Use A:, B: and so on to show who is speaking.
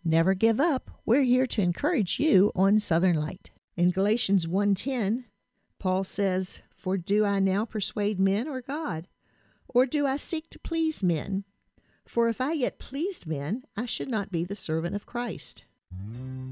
A: Never give up. We're here to encourage you on Southern Light. In Galatians 1:10, Paul says, "For do I now persuade men or God? Or do I seek to please men? For if I yet pleased men, I should not be the servant of Christ."